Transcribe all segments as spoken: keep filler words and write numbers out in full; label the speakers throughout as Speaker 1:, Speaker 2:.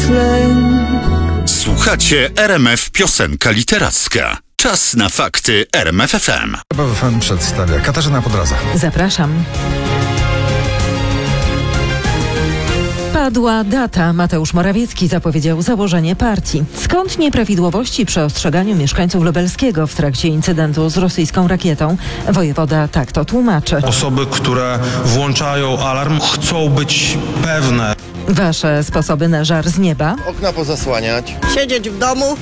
Speaker 1: slang.
Speaker 2: Słuchacie R M F Piosenka Literacka. Czas na fakty R M F F M.
Speaker 3: R M F F M przedstawia Katarzyna Podlaza.
Speaker 4: Zapraszam. Padła data. Mateusz Morawiecki zapowiedział założenie partii. Skąd nieprawidłowości przy ostrzeganiu mieszkańców Lubelskiego w trakcie incydentu z rosyjską rakietą? Wojewoda tak to tłumaczy.
Speaker 5: Osoby, które włączają alarm, chcą być pewne.
Speaker 4: Wasze sposoby na żar z nieba?
Speaker 6: Okna pozasłaniać.
Speaker 7: Siedzieć w domu.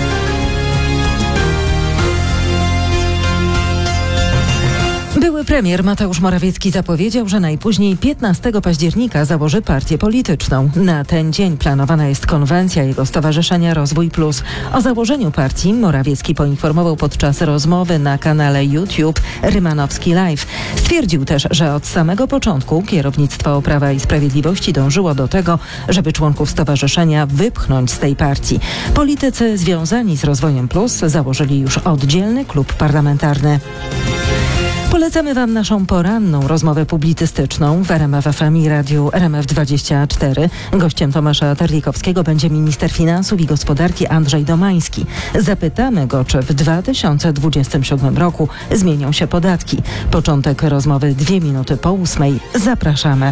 Speaker 4: Były premier Mateusz Morawiecki zapowiedział, że najpóźniej piętnastego października założy partię polityczną. Na ten dzień planowana jest konwencja jego stowarzyszenia Rozwój Plus. O założeniu partii Morawiecki poinformował podczas rozmowy na kanale YouTube Rymanowski Live. Stwierdził też, że od samego początku kierownictwo Prawa i Sprawiedliwości dążyło do tego, żeby członków stowarzyszenia wypchnąć z tej partii. Politycy związani z Rozwojem Plus założyli już oddzielny klub parlamentarny. Polecamy Wam naszą poranną rozmowę publicystyczną w R M F F M i radiu R M F dwadzieścia cztery. Gościem Tomasza Terlikowskiego będzie minister finansów i gospodarki Andrzej Domański. Zapytamy go, czy w dwa tysiące dwudziestym siódmym roku zmienią się podatki. Początek rozmowy dwie minuty po ósmej. Zapraszamy.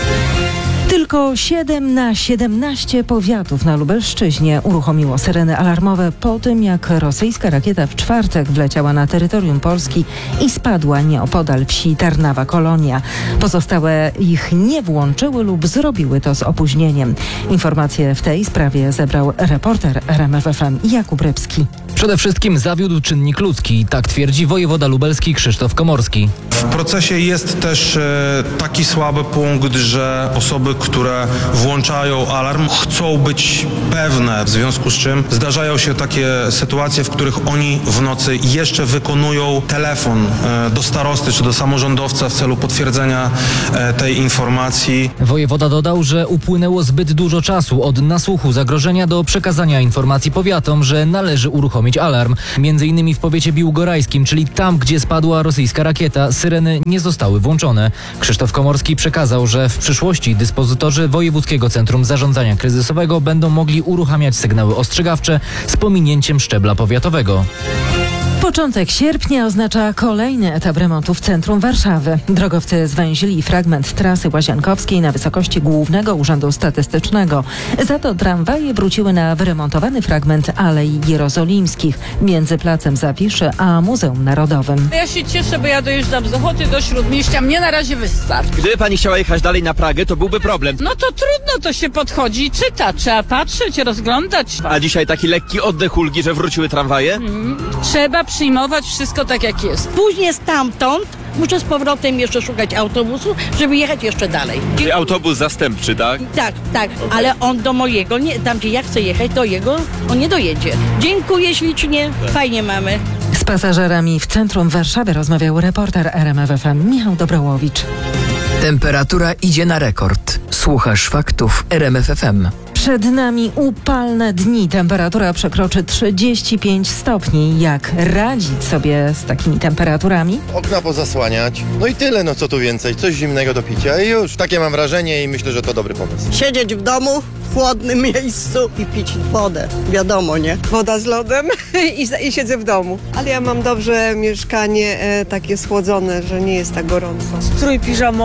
Speaker 4: Tylko siedem na siedemnaście powiatów na Lubelszczyźnie uruchomiło syreny alarmowe po tym, jak rosyjska rakieta w czwartek wleciała na terytorium Polski i spadła nieopodal wsi Tarnawa Kolonia. Pozostałe ich nie włączyły lub zrobiły to z opóźnieniem. Informacje w tej sprawie zebrał reporter R M F F M Jakub Rybski.
Speaker 8: Przede wszystkim zawiódł czynnik ludzki, tak twierdzi wojewoda lubelski Krzysztof Komorski.
Speaker 5: W procesie jest też e, taki słaby punkt, że osoby, które włączają alarm, chcą być pewne, w związku z czym zdarzają się takie sytuacje, w których oni w nocy jeszcze wykonują telefon e, do starosty czy do samorządowca w celu potwierdzenia e, tej informacji.
Speaker 8: Wojewoda dodał, że upłynęło zbyt dużo czasu od nasłuchu zagrożenia do przekazania informacji powiatom, że należy uruchomić alarm. Między innymi w powiecie biłgorajskim, czyli tam, gdzie spadła rosyjska rakieta, syreny nie zostały włączone. Krzysztof Komorski przekazał, że w przyszłości dyspozytorzy Wojewódzkiego Centrum Zarządzania Kryzysowego będą mogli uruchamiać sygnały ostrzegawcze z pominięciem szczebla powiatowego.
Speaker 4: Początek sierpnia oznacza kolejny etap remontu w centrum Warszawy. Drogowcy zwęzili fragment trasy Łaziankowskiej na wysokości Głównego Urzędu Statystycznego. Za to tramwaje wróciły na wyremontowany fragment Alei Jerozolimskich między Placem Zawiszy a Muzeum Narodowym.
Speaker 9: Ja się cieszę, bo ja dojeżdżam z Ochoty do Śródmieścia. Mnie na razie wystarczy.
Speaker 10: Gdyby pani chciała jechać dalej na Pragę, to byłby problem.
Speaker 9: No to trudno, to się podchodzi i czyta. Trzeba patrzeć, rozglądać.
Speaker 10: A dzisiaj taki lekki oddech ulgi, że wróciły tramwaje?
Speaker 9: Hmm. Trzeba przyjmować wszystko tak, jak jest.
Speaker 7: Później stamtąd muszę z powrotem jeszcze szukać autobusu, żeby jechać jeszcze dalej.
Speaker 10: Czyli autobus zastępczy, tak?
Speaker 7: Tak, tak, ale on do mojego, nie, tam gdzie ja chcę jechać, do jego on nie dojedzie. Dziękuję ślicznie, fajnie mamy.
Speaker 4: Z pasażerami w centrum Warszawy rozmawiał reporter R M F F M Michał Dobrołowicz.
Speaker 11: Temperatura idzie na rekord. Słuchasz faktów R M F F M.
Speaker 4: Przed nami upalne dni. Temperatura przekroczy trzydzieści pięć stopni. Jak radzić sobie z takimi temperaturami?
Speaker 6: Okna pozasłaniać. No i tyle, no co tu więcej. Coś zimnego do picia i już. Takie mam wrażenie i myślę, że to dobry pomysł.
Speaker 7: Siedzieć w domu, w chłodnym miejscu i pić wodę. Wiadomo, nie?
Speaker 12: Woda z lodem i, i siedzę w domu. Ale ja mam dobrze mieszkanie e, takie schłodzone, że nie jest tak gorąco.
Speaker 13: Strój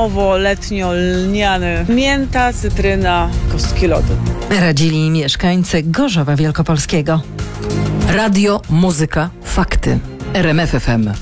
Speaker 13: piżamowo-letnio-lniany. Mięta, cytryna, kostki lodu.
Speaker 4: Radzili mieszkańcy Gorzowa Wielkopolskiego.
Speaker 11: Radio, muzyka, fakty. R M F F M.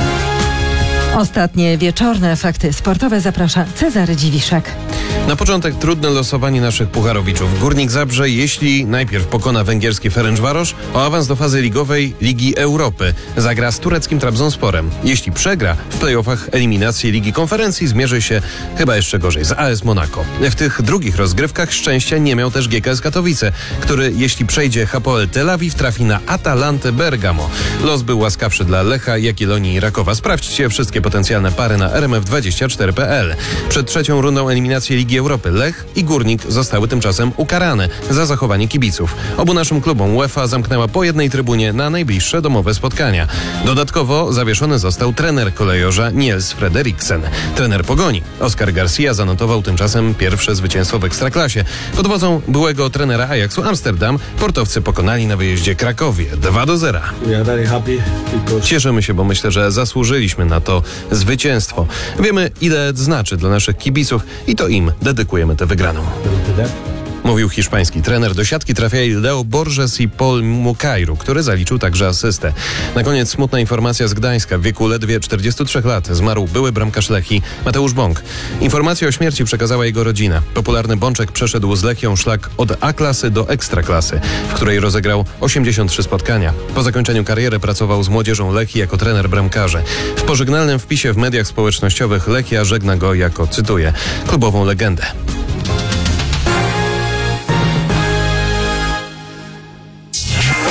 Speaker 4: Ostatnie wieczorne fakty sportowe zaprasza Cezary Dziwiszek.
Speaker 14: Na początek trudne losowanie naszych pucharowiczów. Górnik Zabrze, jeśli najpierw pokona węgierski Ferencvaros, o awans do fazy ligowej Ligi Europy zagra z tureckim Trabzonsporem. Jeśli przegra, w play-offach eliminacji Ligi Konferencji zmierzy się chyba jeszcze gorzej z A S Monaco. W tych drugich rozgrywkach szczęścia nie miał też G K S Katowice, który jeśli przejdzie Hapoel Tel Awiw, trafi na Atalantę Bergamo. Los był łaskawszy dla Lecha, Jagiellonii i Rakowa. Sprawdźcie wszystkie potencjalne pary na R M F dwadzieścia cztery kropka p l. Przed trzecią rundą eliminacji Ligi Ligi Europy. Lech i Górnik zostały tymczasem ukarane za zachowanie kibiców. Obu naszym klubom UEFA zamknęła po jednej trybunie na najbliższe domowe spotkania. Dodatkowo zawieszony został trener kolejorza Niels Frederiksen. Trener Pogoni Oscar Garcia zanotował tymczasem pierwsze zwycięstwo w Ekstraklasie. Pod wodzą byłego trenera Ajaxu Amsterdam portowcy pokonali na wyjeździe Krakowię dwa do zera. Cieszymy się, bo myślę, że zasłużyliśmy na to zwycięstwo. Wiemy, ile znaczy dla naszych kibiców i to im dedykujemy tę wygraną. Mówił hiszpański trener. Do siatki trafiali Leo Borges i Paul Mukairu, który zaliczył także asystę. Na koniec smutna informacja z Gdańska. W wieku ledwie czterdziestu trzech lat zmarł były bramkarz Lechii Mateusz Bąk. Informację o śmierci przekazała jego rodzina. Popularny Bączek przeszedł z Lechią szlak od A-klasy do Ekstraklasy, w której rozegrał osiemdziesiąt trzy spotkania. Po zakończeniu kariery pracował z młodzieżą Lechii jako trener bramkarzy. W pożegnalnym wpisie w mediach społecznościowych Lechia żegna go jako, cytuję, klubową legendę.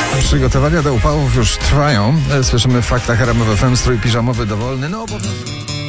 Speaker 3: Przygotowania do upałów już trwają. Słyszymy w faktach R M F F M strój piżamowy dowolny. No, bo...